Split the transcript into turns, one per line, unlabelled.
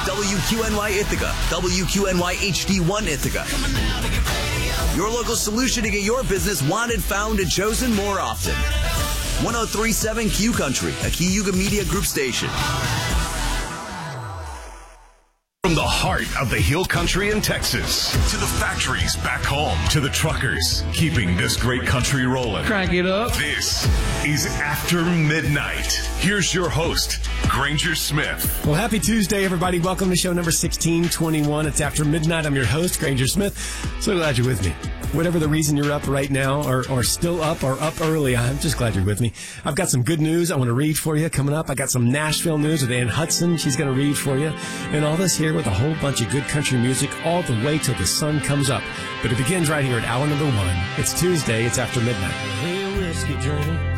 WQNY Ithaca, WQNY HD1 Ithaca. Your local solution to get your business wanted, found, and chosen more often. 103.7 Q Country, a Cayuga Media Group station.
From the heart of the Hill Country in Texas, to the factories back home, to the truckers keeping this great country rolling.
Crank it up.
This is After Midnight. Here's your host, Granger Smith.
Well, happy Tuesday, everybody. Welcome to show number 1621. It's After Midnight. I'm your host, Granger Smith. So glad you're with me. Whatever the reason you're up right now or still up or up early, I'm just glad you're with me. I've got some good news I want to read for you coming up. I got some Nashville news with Ann Hudson. She's going to read for you. And all this here with a whole bunch of good country music all the way till the sun comes up. But it begins right here at hour number 1. It's Tuesday. It's After Midnight. Hey, whiskey journey.